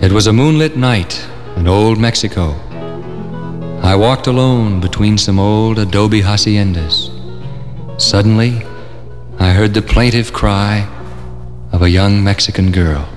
It was a moonlit night in old Mexico. I walked alone between some old adobe haciendas. Suddenly, I heard the plaintive cry of a young Mexican girl.